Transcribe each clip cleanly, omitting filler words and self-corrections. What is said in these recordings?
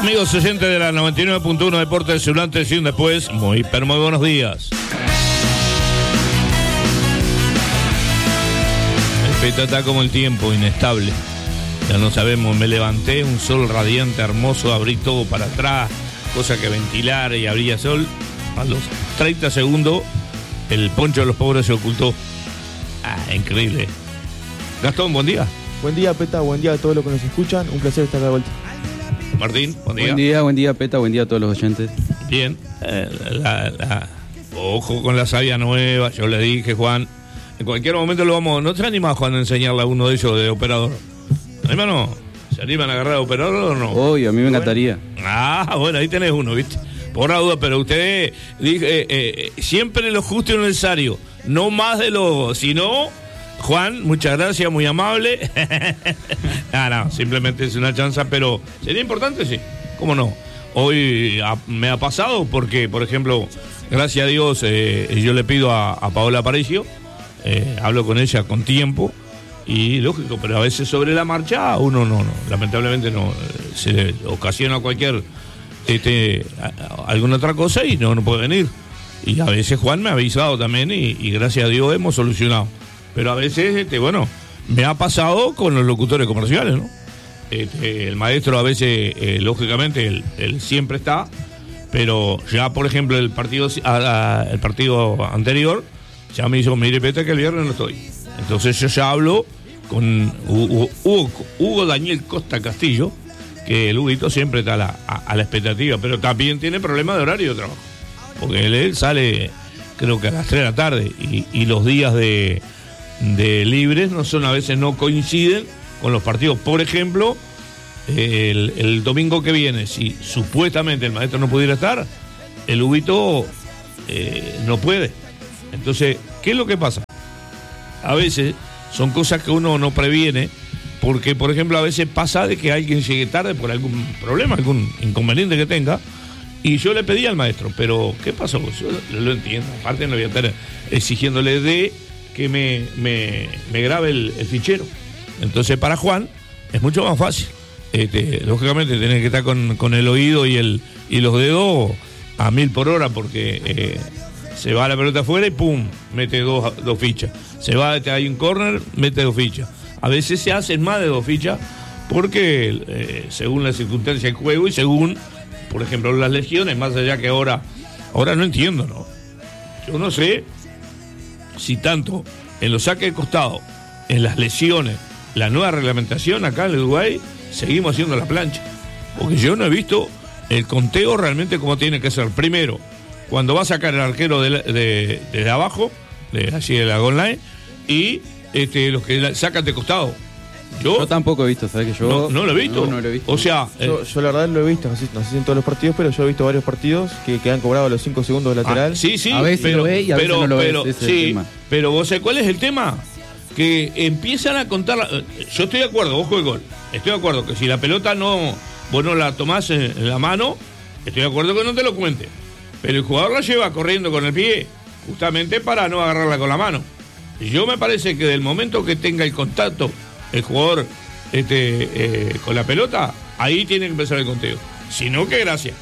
Amigos oyentes de la 99.1 Deportes de antes y un después, muy buenos días. El Peta está como el tiempo, inestable. Ya no sabemos, me levanté, un sol radiante, hermoso, abrí todo para atrás, cosa que ventilar y abría sol. A los 30 segundos, el poncho de los pobres se ocultó. Increíble. Gastón, buen día. Buen día, Peta, buen día a todos los que nos escuchan, un placer estar de vuelta. Martín, buen día. Buen día, Peta, buen día a todos los oyentes. Bien, ojo con la savia nueva, yo le dije, Juan, en cualquier momento lo vamos, ¿no te animás, Juan, a enseñarle a uno de ellos de operador? Hermano, ¿se animan a agarrar de operador o no? Obvio, a mí me encantaría. Bueno, ahí tenés uno, ¿viste? Por la duda, pero usted siempre lo justo y lo necesario, no más de lo, si no... Juan, muchas gracias, muy amable. No, simplemente es una chanza, pero sería importante, sí. ¿Cómo no? Hoy me ha pasado porque, por ejemplo, gracias a Dios, yo le pido a Paola Aparicio, hablo con ella con tiempo, y lógico, pero a veces sobre la marcha uno no, lamentablemente no, se le ocasiona cualquier, alguna otra cosa y no puede venir. Y a veces Juan me ha avisado también y gracias a Dios hemos solucionado. Pero a veces, me ha pasado con los locutores comerciales, ¿no? El maestro a veces, lógicamente, él siempre está, pero ya, por ejemplo, el partido anterior, ya me dijo, mire, Peta, que el viernes no estoy. Entonces yo ya hablo con Hugo Daniel Costa Castillo, que el Huguito siempre está a la expectativa, pero también tiene problemas de horario de trabajo, porque él sale, creo que a las 3 de la tarde, y los días de libres a veces no coinciden con los partidos. Por ejemplo, el domingo que viene, si supuestamente el maestro no pudiera estar, el Huguito no puede. Entonces, ¿qué es lo que pasa? A veces son cosas que uno no previene, porque, por ejemplo, a veces pasa de que alguien llegue tarde por algún problema, algún inconveniente que tenga, y yo le pedí al maestro, pero ¿qué pasó? Yo lo entiendo, aparte no voy a estar exigiéndole de que me grabe el fichero. Entonces para Juan es mucho más fácil. Lógicamente tiene que estar con el oído y los dedos a 1000 por hora, porque se va la pelota afuera y pum, mete dos fichas. Se va, hay un córner, mete 2 fichas. A veces se hacen más de 2 fichas porque según la circunstancia del juego y según, por ejemplo, las lesiones, más allá que ahora no entiendo, ¿no? Yo no sé si tanto en los saques de costado, en las lesiones, la nueva reglamentación acá en el Uruguay, seguimos haciendo la plancha. Porque yo no he visto el conteo realmente como tiene que ser. Primero, cuando va a sacar el arquero de abajo, así de la goal line, y los que sacan de costado. Yo tampoco he visto, ¿sabes? Que yo no lo he visto. No lo he visto. O sea, yo la verdad lo he visto, no sé si en todos los partidos, pero yo he visto varios partidos que han cobrado los 5 segundos de lateral. Sí, a veces pero, lo ve y a veces no lo ve. Sí, pero vos sabés cuál es el tema, que empiezan a contar. Yo estoy de acuerdo, ojo el gol. Estoy de acuerdo que si la pelota vos no la tomás en la mano, estoy de acuerdo que no te lo cuente. Pero el jugador la lleva corriendo con el pie, justamente para no agarrarla con la mano. Y yo me parece que del momento que tenga el contacto el jugador con la pelota, ahí tiene que empezar el conteo. Si no, qué gracia.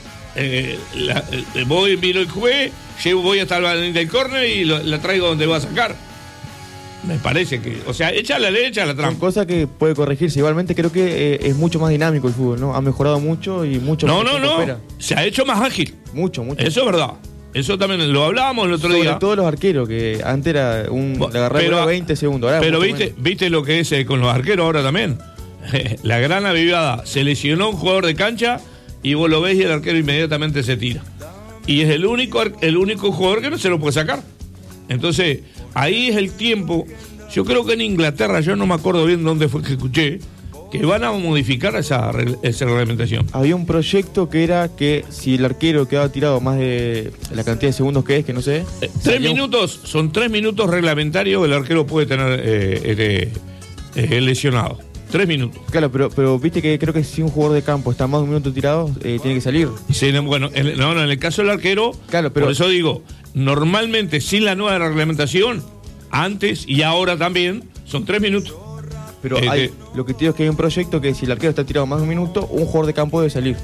Voy, miro el juez, voy hasta el balón del córner y la traigo donde va a sacar. Me parece que, o sea, echa la trampa. Son cosas que puede corregirse. Igualmente creo que es mucho más dinámico el fútbol, ¿no? Ha mejorado mucho y mucho más. No. Se ha hecho más ágil. Mucho. Eso es verdad. Eso también lo hablábamos el otro día. Sobre todo los arqueros, que antes era le agarraba 20 segundos. Ahora pero viste lo que es con los arqueros ahora también. La gran avivada. Se lesionó un jugador de cancha y vos lo ves y el arquero inmediatamente se tira. Y es el único jugador que no se lo puede sacar. Entonces, ahí es el tiempo. Yo creo que en Inglaterra, yo no me acuerdo bien dónde fue que escuché, que van a modificar esa reglamentación. Había un proyecto que era que si el arquero quedaba tirado más de la cantidad de segundos que es, que no sé. 3 minutos, son 3 minutos reglamentarios el arquero puede tener lesionado. 3 minutos. Claro, pero viste que creo que si un jugador de campo está más de 1 minuto tirado, tiene que salir. Sí, bueno, en el caso del arquero, claro, pero por eso digo, normalmente sin la nueva reglamentación, antes y ahora también, son 3 minutos. Pero lo que te digo es que hay un proyecto que si el arquero está tirado más de 1 minuto, un jugador de campo debe salir.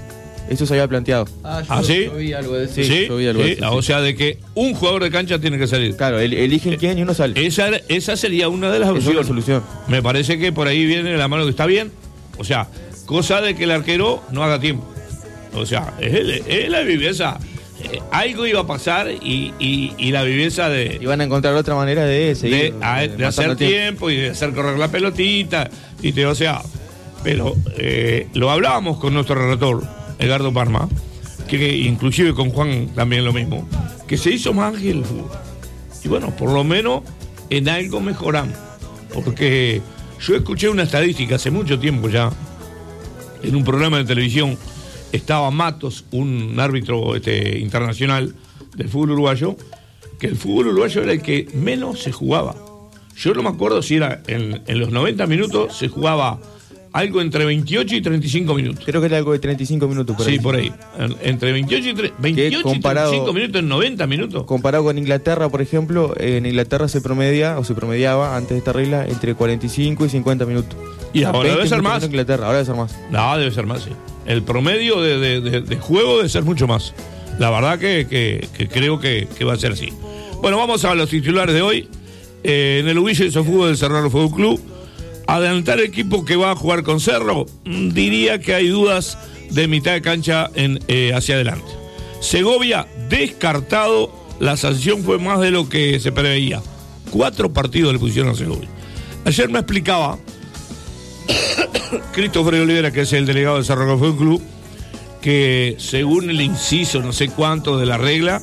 Eso se había planteado. ¿Sí? Yo vi algo de eso. Sí, Yo vi algo de eso, o sea, de que un jugador de cancha tiene que salir. Claro, eligen quién y uno sale. Esa sería una de las Esa es opciones. la solución. Me parece que por ahí viene la mano que está bien. O sea, cosa de que el arquero no haga tiempo. O sea, es la viveza. Algo iba a pasar y la viveza de... Y van a encontrar otra manera de seguir. De hacer tiempo y de hacer correr la pelotita. O sea, pero lo hablábamos con nuestro relator, Edgardo Parma, que inclusive con Juan también lo mismo, que se hizo más ágil el fútbol. Y bueno, por lo menos en algo mejoramos. Porque yo escuché una estadística hace mucho tiempo ya, en un programa de televisión, estaba Matos, un árbitro internacional del fútbol uruguayo, que el fútbol uruguayo era el que menos se jugaba. Yo no me acuerdo si era en los 90 minutos se jugaba algo entre 28 y 35 minutos. Creo que era algo de 35 minutos por ahí. Sí, por ahí. Entre 28 y 35 minutos en 90 minutos. Comparado con Inglaterra, por ejemplo, en Inglaterra se promediaba antes de esta regla entre 45 y 50 minutos. Y ahora debe ser más. Inglaterra, ahora debe ser más. No, debe ser más, sí. El promedio de juego debe ser mucho más. La verdad que creo que va a ser así. Bueno, vamos a los titulares de hoy. En el Ubilla hizo fútbol del Cerrado Fútbol Club. Adelantar el equipo que va a jugar con Cerro, diría que hay dudas de mitad de cancha hacia adelante. Segovia, descartado, la sanción fue más de lo que se preveía. 4 partidos le pusieron a Segovia. Ayer me explicaba Christopher Olivera, que es el delegado del Cerro Fútbol Club, que según el inciso no sé cuánto de la regla,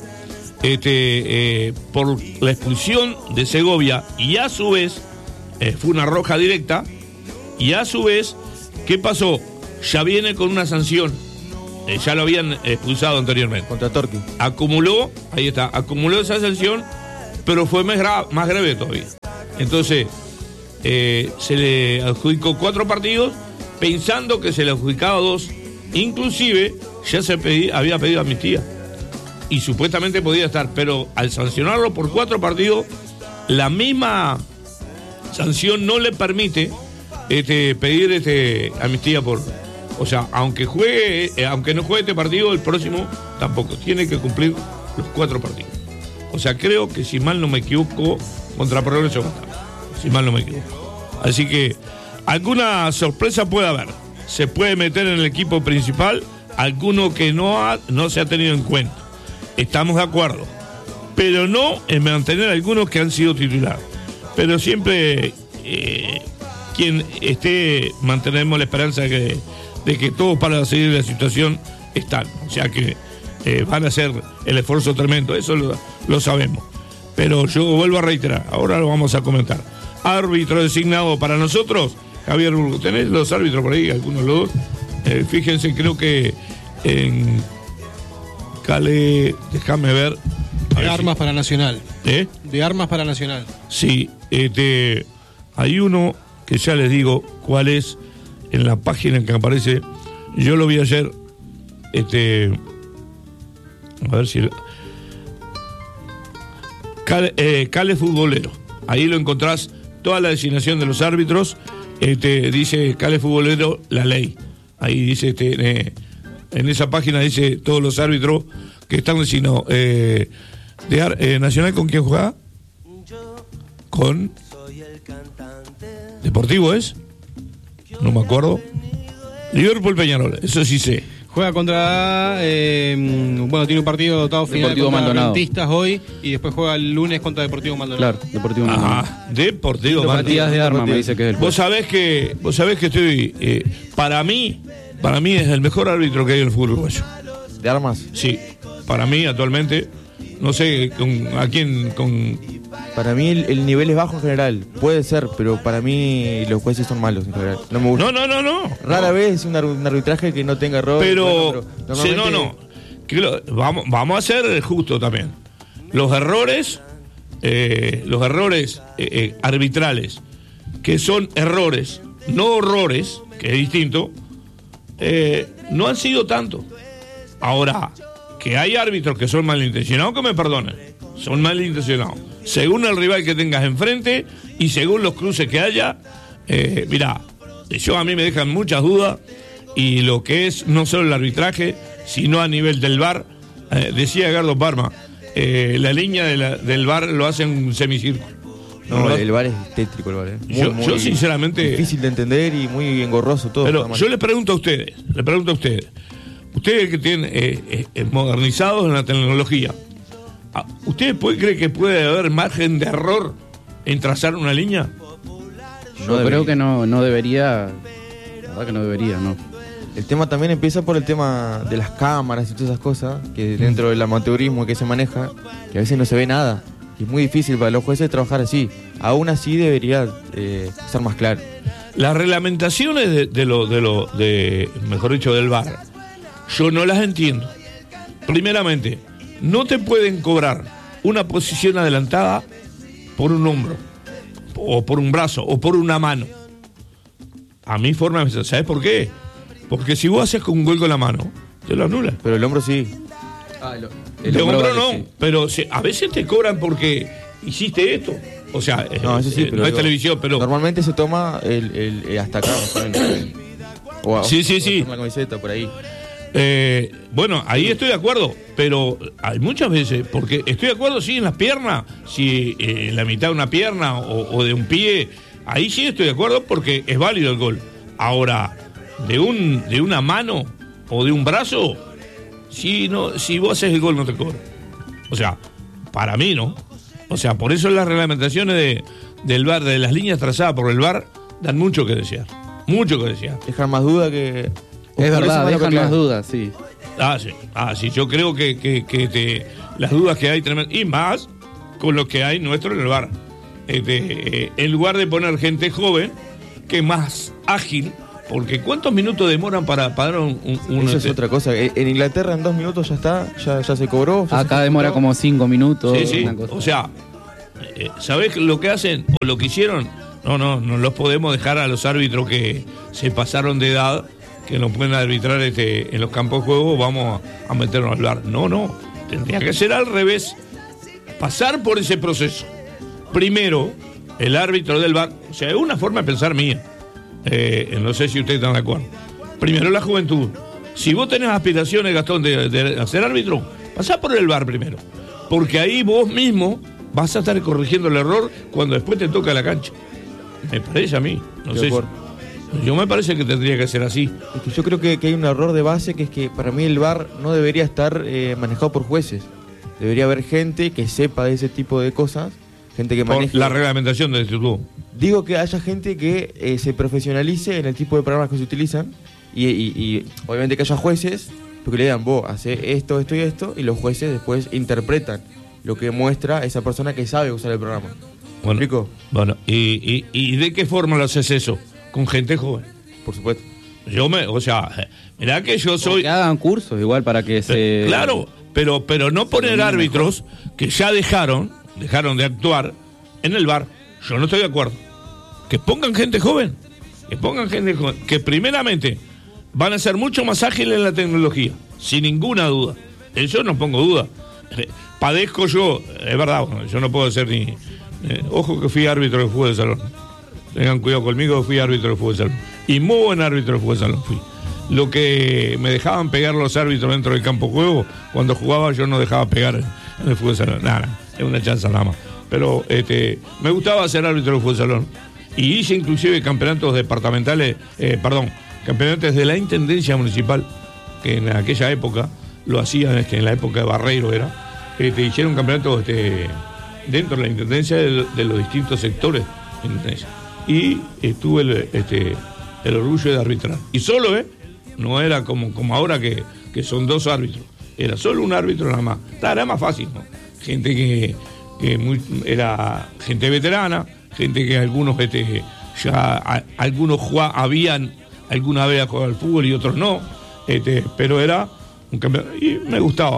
por la expulsión de Segovia y a su vez fue una roja directa, y a su vez, ¿qué pasó? Ya viene con una sanción, ya lo habían expulsado anteriormente. Contra Torqui. Acumuló esa sanción, pero fue más grave todavía. Entonces, se le adjudicó 4 partidos, pensando que se le adjudicaba 2, inclusive ya había pedido amnistía, y supuestamente podía estar, pero al sancionarlo por 4 partidos, la misma sanción no le permite pedir amnistía por... O sea, aunque no juegue este partido, el próximo tampoco. Tiene que cumplir los 4 partidos. O sea, creo que si mal no me equivoco, contra Progreso va a estar. Si mal no me equivoco. Así que alguna sorpresa puede haber. Se puede meter en el equipo principal alguno que no se ha tenido en cuenta. Estamos de acuerdo. Pero no en mantener algunos que han sido titulares. Pero siempre quien esté, mantenemos la esperanza de que todos para seguir la situación están. O sea que van a hacer el esfuerzo tremendo, eso lo sabemos. Pero yo vuelvo a reiterar, ahora lo vamos a comentar. Árbitro designado para nosotros, Javier Burgo. ¿Tenés los árbitros por ahí? Algunos de los dos. Fíjense, creo que en Cale, déjame ver. De armas para Nacional. De armas para Nacional. Sí, hay uno que ya les digo cuál es en la página en que aparece. Yo lo vi ayer. A ver si. Cale Futbolero. Ahí lo encontrás toda la designación de los árbitros. Dice Cale Futbolero, la ley. Ahí dice, en esa página dice todos los árbitros que están designados. Nacional, ¿con quién juega? Con Deportivo, ¿es? No me acuerdo. Liverpool Peñarol, eso sí sé. Juega contra tiene un partido dotado final Deportivo contra Maldonado Rentistas hoy, y después juega el lunes contra Deportivo Maldonado. Claro, Deportivo Maldonado. Deportivo Maldonado. Partidas de armas, me dice que es el Vos sabés que estoy para mí es el mejor árbitro que hay en el fútbol uruguayo. ¿De armas? Sí, para mí actualmente, no sé a quién Para mí el nivel es bajo en general, puede ser, pero para mí los jueces son malos en general. No me gusta. No. Rara vez un arbitraje que no tenga error. Pero normalmente... vamos a ser justos también. Los errores arbitrales, que son errores, no horrores, que es distinto, no han sido tanto. Ahora, que hay árbitros que son malintencionados, que me perdonen, son malintencionados. Según el rival que tengas enfrente y según los cruces que haya, mirá, a mí me dejan muchas dudas, y lo que es no solo el arbitraje, sino a nivel del VAR. Decía Edgardo Parma, la línea del VAR lo hace en un semicírculo. No, el VAR es tétrico, el VAR. Yo sinceramente... Difícil de entender y muy engorroso todo. Pero yo les pregunto a ustedes, ustedes que tienen modernizados en la tecnología, ¿ustedes creen que puede haber margen de error en trazar una línea? Yo creo que no debería. La verdad que no debería, ¿no? El tema también empieza por el tema de las cámaras y todas esas cosas, que dentro del amateurismo que se maneja, que a veces no se ve nada. Y es muy difícil para los jueces trabajar así. Aún así debería ser más claro. Las reglamentaciones mejor dicho, del VAR, yo no las entiendo. Primeramente, no te pueden cobrar una posición adelantada por un hombro, o por un brazo, o por una mano. A mi forma de pensar, ¿sabes por qué? Porque si vos haces un gol con la mano, te lo anulan. Pero el hombro sí. El hombro no, sí. Pero a veces te cobran porque hiciste esto. O sea, no, eso sí, no es televisión, pero... Normalmente se toma hasta acá. Sí. La camiseta, por ahí. Bueno, ahí estoy de acuerdo, pero hay muchas veces, porque estoy de acuerdo, sí, en las piernas, si en la mitad de una pierna o de un pie, ahí sí estoy de acuerdo porque es válido el gol. Ahora, de una mano o de un brazo, si vos haces el gol no te cobran. O sea, para mí no. O sea, por eso las reglamentaciones del VAR, de las líneas trazadas por el VAR, dan mucho que desear. Mucho que desear. Dejan más duda que... Es verdad, dejan más dudas, sí. Sí, yo creo que las dudas que hay tremendas, y más con lo que hay nuestro en el VAR. En lugar de poner gente joven, que es más ágil, porque ¿cuántos minutos demoran para dar un Eso es otra cosa. En Inglaterra en 2 minutos ya está, ya se cobró. Acá demora como 5 minutos. Sí. O sea, ¿sabés lo que hacen o lo que hicieron? No los podemos dejar a los árbitros que se pasaron de edad, que no pueden arbitrar en los campos de juego, vamos a meternos a hablar. No, tendría que ser al revés. Pasar por ese proceso. Primero, el árbitro del VAR, o sea, es una forma de pensar mía. No sé si ustedes están de acuerdo. Primero, la juventud. Si vos tenés aspiraciones, Gastón, de ser árbitro, pasá por el VAR primero. Porque ahí vos mismo vas a estar corrigiendo el error cuando después te toca la cancha. Me parece a mí. No sé. Yo me parece que tendría que ser así. Es que yo creo que hay un error de base, que es que para mí el VAR no debería estar manejado por jueces. Debería haber gente que sepa de ese tipo de cosas, gente que maneje... Por la reglamentación del instituto. Digo que haya gente que se profesionalice en el tipo de programas que se utilizan y obviamente que haya jueces, porque le digan, vos haces esto y esto, y los jueces después interpretan lo que muestra esa persona que sabe usar el programa. Bueno, ¿Me explico? Bueno, ¿y de qué forma lo haces eso? Con gente joven. Por supuesto. Mirá que yo soy... Que hagan cursos igual para que se... Claro, pero no poner árbitros que ya dejaron de actuar en el VAR. Yo no estoy de acuerdo. Que pongan gente joven. Que primeramente van a ser mucho más ágiles en la tecnología. Sin ninguna duda. Eso no pongo duda. Padezco yo, es verdad, yo no puedo ser ni... ojo que fui árbitro de fútbol de salón. Tengan cuidado conmigo, fui árbitro de fútbol de salón. Y muy buen árbitro de fútbol de salón fui. Lo que me dejaban pegar los árbitros dentro del campo de juego, cuando jugaba yo no dejaba pegar en el fútbol de salón. Nada, es una chanza nada más. Pero me gustaba ser árbitro de fútbol de salón. Y hice inclusive campeonatos departamentales, campeonatos de la Intendencia Municipal, que en aquella época lo hacían, en la época de Barreiro era, hicieron campeonatos dentro de la Intendencia de los distintos sectores de la Intendencia. Y tuve el orgullo de arbitrar. Y solo, no era como ahora que son 2 árbitros. Era solo un árbitro nada más. Era más fácil, ¿no? Gente que era gente veterana, gente que algunos algunos habían alguna vez jugado al fútbol y otros no. Pero era un campeonato. Y me gustaba,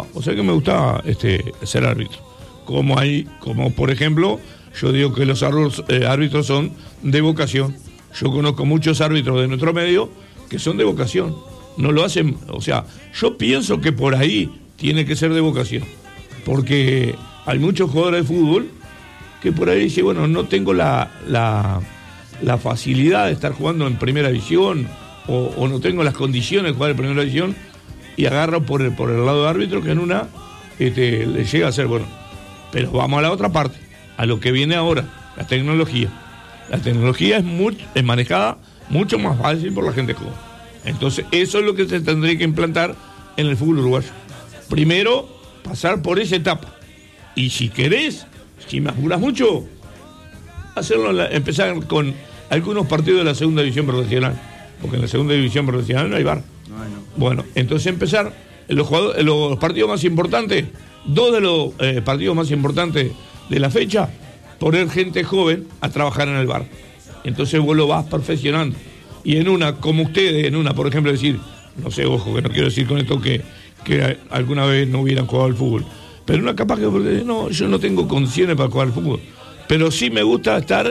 ser árbitro. Como por ejemplo, yo digo que los árbitros son de vocación. Yo conozco muchos árbitros de nuestro medio que son de vocación. No lo hacen, yo pienso que por ahí tiene que ser de vocación. Porque hay muchos jugadores de fútbol que por ahí dicen, bueno, no tengo la facilidad de estar jugando en primera división o no tengo las condiciones de jugar en primera división, y agarra por el lado de árbitro, que en una le llega a ser bueno. Pero vamos a la otra parte, a lo que viene ahora, la tecnología. La tecnología es manejada mucho más fácil por la gente joven. Entonces, eso es lo que se tendría que implantar en el fútbol uruguayo. Primero, pasar por esa etapa. Y si querés, si me apuras mucho, empezar con algunos partidos de la segunda división profesional. Porque en la segunda división profesional no hay VAR. No. Bueno, entonces empezar los partidos más importantes, dos de los partidos más importantes de la fecha, poner gente joven a trabajar en el VAR. Entonces vos lo vas perfeccionando. Y en una, como ustedes, por ejemplo, decir, no sé, ojo, que no quiero decir con esto que alguna vez no hubieran jugado al fútbol. Pero una capaz que, no, yo no tengo condiciones para jugar al fútbol. Pero sí me gusta estar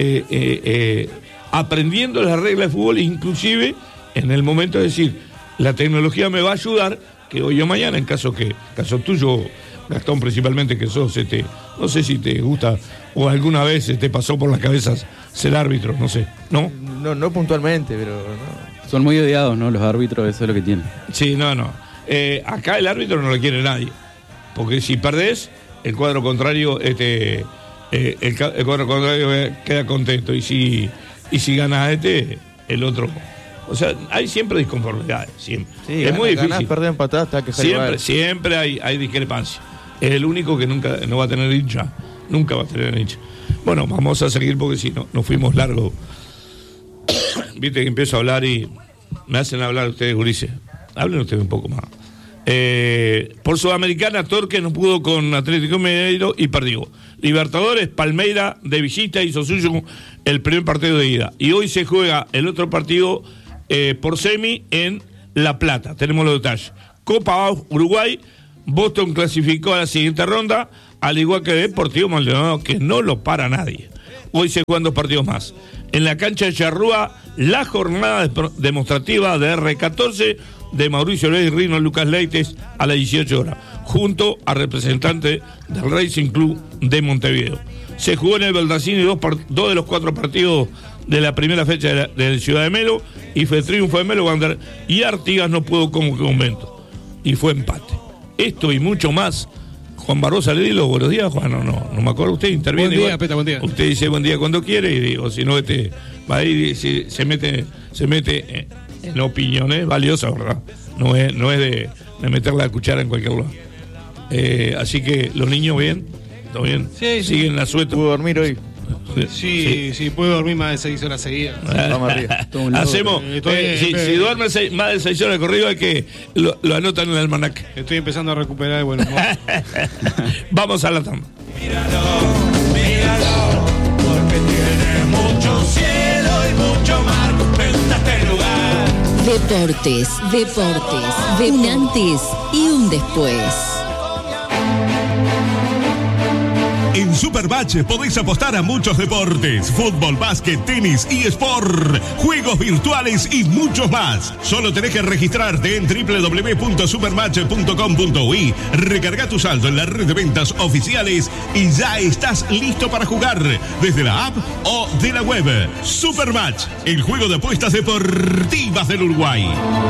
aprendiendo las reglas de fútbol, inclusive en el momento de decir, la tecnología me va a ayudar, que hoy o mañana, caso tuyo, Gastón, principalmente, que sos, no sé si te gusta o alguna vez te pasó por las cabezas ser árbitro, no sé, ¿no? No puntualmente, pero no. Son muy odiados, ¿no? Los árbitros, eso es lo que tienen. Sí, no. Acá el árbitro no lo quiere nadie, porque si perdés, el cuadro contrario, el cuadro contrario queda contento, y si ganas el otro. O sea, hay siempre disconformidades, siempre. Sí, es muy difícil. Perder, empatar, hasta que siempre hay discrepancia. Es el único que nunca no va a tener hincha. Nunca va a tener hincha. Bueno, vamos a seguir porque si no, nos fuimos largo. Viste que empiezo a hablar y me hacen hablar ustedes, gurises. Hablen ustedes un poco más. Por Sudamericana, Torque no pudo con Atlético Mineiro y perdió. Libertadores, Palmeira de visita hizo suyo el primer partido de ida. Y hoy se juega el otro partido por semi en La Plata. Tenemos los detalles. Copa Uruguay, Boston clasificó a la siguiente ronda, al igual que Deportivo Maldonado, que no lo para nadie. Hoy se juegan dos partidos más. En la cancha de Charrúa, la jornada demostrativa de R14 de Mauricio Luis Rino Lucas Leites a las 18 horas, junto a representantes del Racing Club de Montevideo. Se jugó en el Baldacini dos de los 4 partidos de la primera fecha de Ciudad de Melo, y fue triunfo de Melo Wander, y Artigas no pudo como convento, y fue empate. Esto y mucho más. Juan Barrosa, le digo buenos días, Juan, no me acuerdo, usted interviene. Buen día, Peta, buen día. Usted dice buen día cuando quiere, y digo, si no, va a ir y se mete en opiniones valiosas, ¿verdad? No es de meter la cuchara en cualquier lugar. Así que los niños bien, ¿todo bien? Sí. Siguen la suerte. ¿Pudo dormir hoy? Sí, puedo dormir más de 6 horas seguidas. Vamos arriba. Hacemos, si duerme más de 6 horas de corrido, hay que lo anotan en el almanaque. Estoy empezando a recuperar, bueno. Vamos a la tanda. Míralo, porque tiene mucho cielo y mucho mar. Me gusta este lugar. Deportes, de un antes y un después. En Supermatch podéis apostar a muchos deportes: fútbol, básquet, tenis, eSport, juegos virtuales y muchos más. Solo tenés que registrarte en www.supermatch.com.uy, recarga tu saldo en la red de ventas oficiales y ya estás listo para jugar desde la app o de la web. Supermatch, el juego de apuestas deportivas del Uruguay.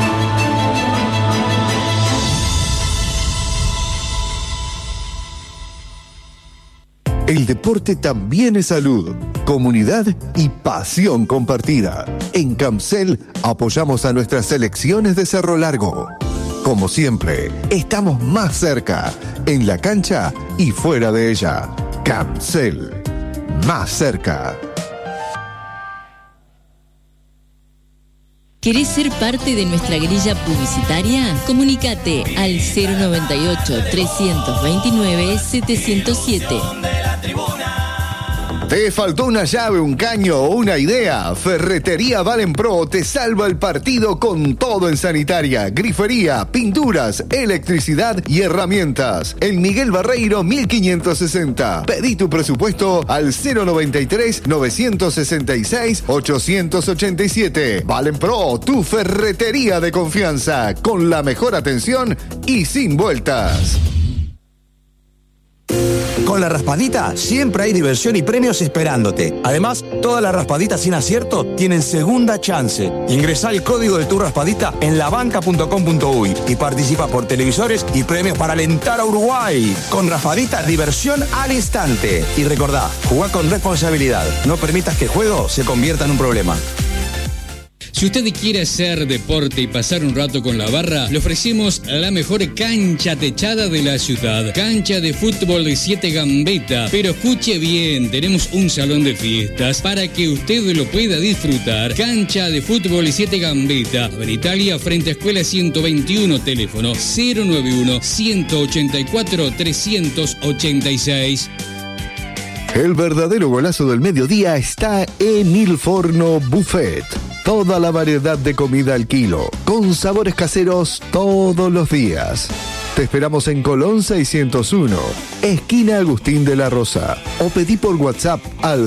El deporte también es salud, comunidad y pasión compartida. En Camcel apoyamos a nuestras selecciones de Cerro Largo. Como siempre, estamos más cerca, en la cancha y fuera de ella. Camcel, más cerca. ¿Querés ser parte de nuestra grilla publicitaria? Comunícate al 098-329-707. ¿Te faltó una llave, un caño o una idea? Ferretería Valenpro te salva el partido con todo en sanitaria, grifería, pinturas, electricidad y herramientas. En Miguel Barreiro 1560. Pedí tu presupuesto al 093-966-887. Valenpro, tu ferretería de confianza, con la mejor atención y sin vueltas. Con la raspadita siempre hay diversión y premios esperándote. Además, todas las raspaditas sin acierto tienen segunda chance. Ingresá el código de tu raspadita en labanca.com.uy y participa por televisores y premios para alentar a Uruguay. Con raspadita, diversión al instante. Y recordá, jugá con responsabilidad. No permitas que el juego se convierta en un problema. Si usted quiere hacer deporte y pasar un rato con la barra, le ofrecemos la mejor cancha techada de la ciudad. Cancha de fútbol de 7 Gambetta. Pero escuche bien, tenemos un salón de fiestas para que usted lo pueda disfrutar. Cancha de fútbol de 7 Gambetta. Avenida Italia, frente a Escuela 121, teléfono 091-184-386. El verdadero golazo del mediodía está en Il Forno Buffet. Toda la variedad de comida al kilo, con sabores caseros todos los días. Te esperamos en Colón 601, esquina Agustín de la Rosa. O pedí por WhatsApp al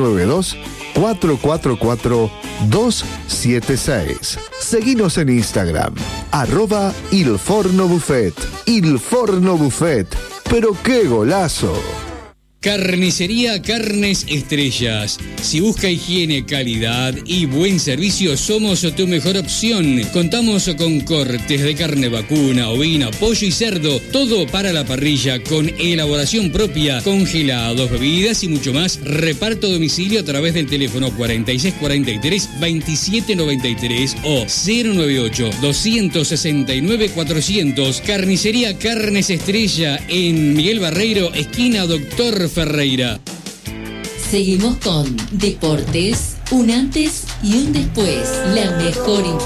092-444-276. Seguinos en Instagram, @IlFornoBuffet. Il Forno Buffet. Pero qué golazo. Carnicería Carnes Estrellas. Si busca higiene, calidad y buen servicio, somos tu mejor opción. Contamos con cortes de carne vacuna, ovina, pollo y cerdo. Todo para la parrilla con elaboración propia, congelados, bebidas y mucho más. Reparto a domicilio a través del teléfono 4643-2793 o 098-269-400. Carnicería Carnes Estrella en Miguel Barreiro, esquina Doctor Ferreira. Seguimos con Deportes, un antes y un después. La mejor información.